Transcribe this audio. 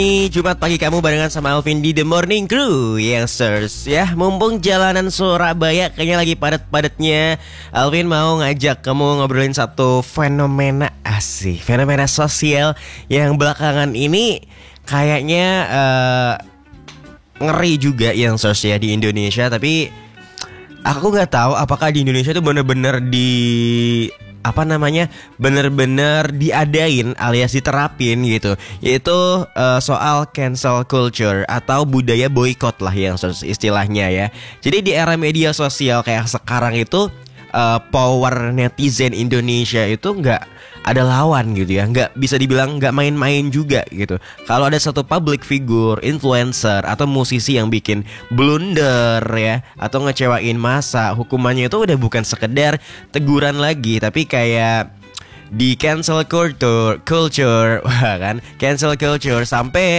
Jumat pagi kamu barengan sama Alvin di The Morning Crew Youngsters ya. Mumpung jalanan Surabaya kayaknya lagi padat-padatnya, Alvin mau ngajak kamu ngobrolin satu fenomena asik, fenomena sosial yang belakangan ini kayaknya ngeri juga Youngsters ya di Indonesia. Tapi aku nggak tahu apakah di Indonesia itu bener-bener bener-bener diadain alias diterapin gitu, yaitu soal cancel culture atau budaya boykot lah yang istilahnya ya. Jadi di era media sosial kayak sekarang itu power netizen Indonesia itu nggak ada lawan gitu ya, nggak bisa dibilang nggak main-main juga gitu. Kalau ada satu public figure, influencer atau musisi yang bikin blunder ya atau ngecewain massa, hukumannya itu udah bukan sekedar teguran lagi, tapi kayak di cancel culture, wah kan, cancel culture sampai